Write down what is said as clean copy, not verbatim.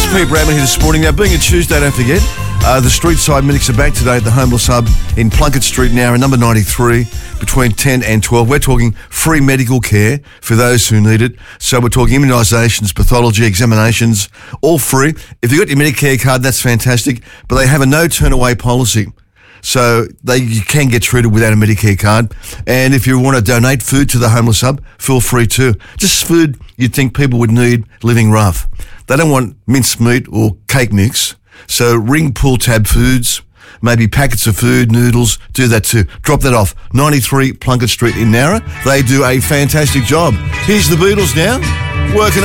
Pete Bradman here this morning. Now, being a Tuesday, don't forget, the street side medics are back today at the Homeless Hub in Plunkett Street now in number 93 between 10 and 12. We're talking free medical care for those who need it. So we're talking immunisations, pathology, examinations, all free. If you've got your Medicare card, that's fantastic, but they have a no turn away policy. So you can get treated without a Medicare card. And if you want to donate food to the Homeless Hub, feel free to. Just food you'd think people would need living rough. They don't want mincemeat or cake mix. So ring Pull Tab Foods, maybe packets of food, noodles, do that too. Drop that off. 93 Plunkett Street in Nowra. They do a fantastic job. Here's the Beatles now, working